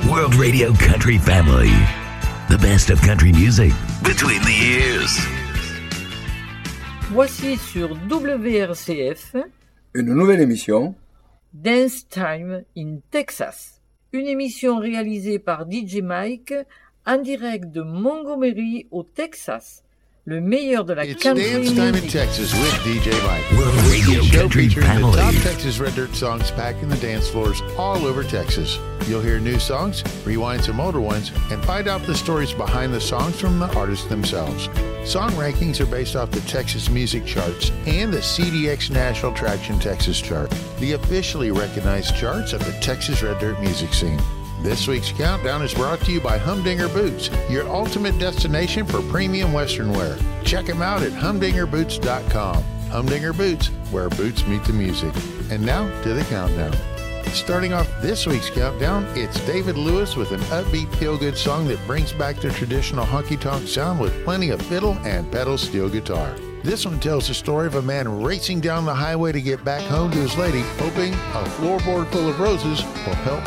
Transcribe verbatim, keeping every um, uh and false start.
World Radio Country Family. The best of country music between the years. Voici sur W R C F une nouvelle émission Dance Time in Texas, une émission réalisée par D J Mike en direct de Montgomery au Texas. Le meilleur de la It's country Dance Time in music. Texas with D J Mike. World The Radio show Country featuring the top Family. Texas Red Dirt songs packing the dance floors all over Texas. You'll hear new songs, rewind some older ones, and find out the stories behind the songs from the artists themselves. Song rankings are based off the Texas Music Charts and the C D X National Traction Texas Chart, the officially recognized charts of the Texas Red Dirt music scene. This week's countdown is brought to you by Humdinger Boots, your ultimate destination for premium Western wear. Check them out at humdinger boots dot com. Humdinger Boots, where boots meet the music. And now to the countdown. Starting off this week's countdown, it's David Lewis with an upbeat feel-good song that brings back the traditional honky-tonk sound with plenty of fiddle and pedal steel guitar. This one tells the story of a man racing down the highway to get back home to his lady, hoping a floorboard full of roses will help